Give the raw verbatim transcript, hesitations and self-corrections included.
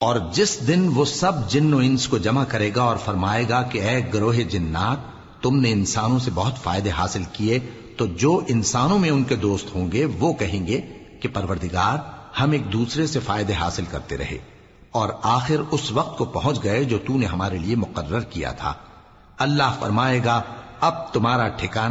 और जिस दिन वो सब जिन्न और इंस को जमा करेगा और फरमाएगा कि ऐ ग्रोहे जिन्नात, तुमने इंसानों से बहुत फायदे हासिल किए, तो जो इंसानों में उनके दोस्त होंगे वो कहेंगे कि परवरदिगार, हम एक दूसरे से फायदे हासिल करते रहे और आखिर उस वक्त को पहुंच गए जो तूने हमारे लिए मुकर्रर किया था। अल्लाह फरमाएगा, अब तुम्हारा ठिकाना